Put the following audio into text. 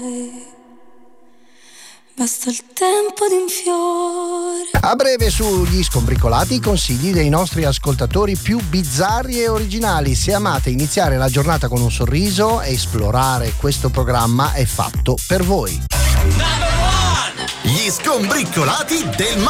Basta il tempo di un fiore. A breve sugli Scombricolati, i consigli dei nostri ascoltatori più bizzarri e originali. Se amate iniziare la giornata con un sorriso, esplorare questo programma è fatto per voi. Gli Scombricolati del